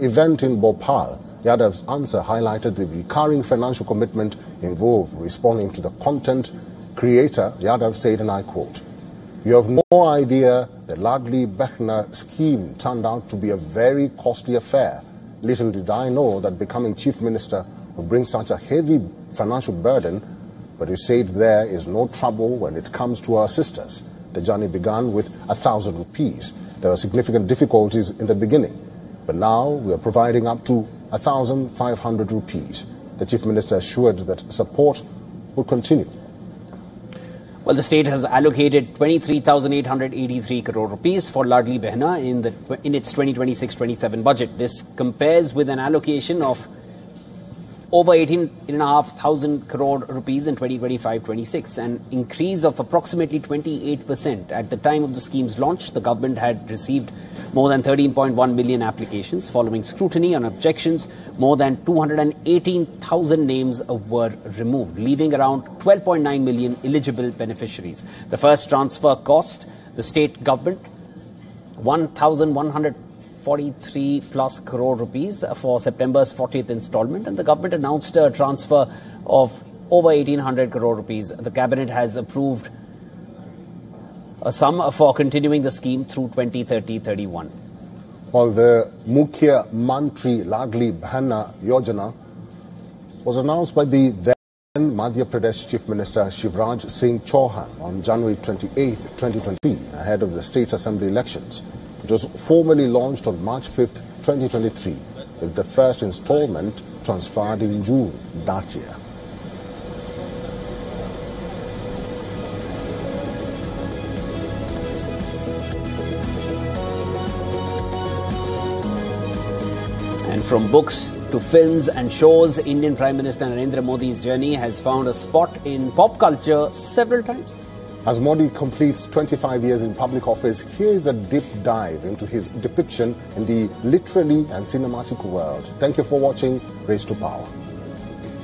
event in Bhopal, Yadav's answer highlighted the recurring financial commitment involved responding to the content creator. Yadav said, and I quote, "You have no idea the Ladli Behna scheme turned out to be a very costly affair. Little did I know that becoming chief minister would bring such a heavy financial burden, but you said there is no trouble when it comes to our sisters. The journey began with 1,000 rupees. There were significant difficulties in the beginning, but now we are providing up to 1,500 rupees. The chief minister assured that support will continue." Well, the state has allocated 23,883 crore rupees for Ladli Behna in its 2026-27 budget. This compares with an allocation of over 18,500 crore rupees in 2025-26, an increase of approximately 28%. At the time of the scheme's launch, the government had received more than 13.1 million applications. Following scrutiny and objections, more than 218,000 names were removed, leaving around 12.9 million eligible beneficiaries. The first transfer cost the state government 1,143 plus crore rupees for September's 40th installment, and the government announced a transfer of over 1,800 crore rupees. The cabinet has approved a sum for continuing the scheme through 2030-31. While the Mukhya Mantri Ladli Behna Yojana was announced by the then Madhya Pradesh Chief Minister Shivraj Singh Chauhan on January 28, 2023, ahead of the state assembly elections. It was formally launched on March 5th, 2023, with the first installment transferred in June that year. And from books to films and shows, Indian Prime Minister Narendra Modi's journey has found a spot in pop culture several times. As Modi completes 25 years in public office, here is a deep dive into his depiction in the literary and cinematic world. Thank you for watching Race to Power.